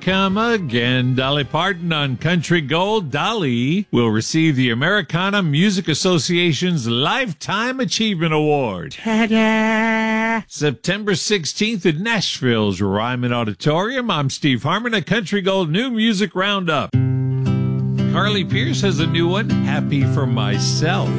come again. Dolly Parton on Country Gold. Dolly will receive the Americana Music Association's Lifetime Achievement Award. Ta-da! September 16th at Nashville's Ryman Auditorium. I'm Steve Harmon at Country Gold New Music Roundup. Carly Pearce has a new one, Happy for Myself.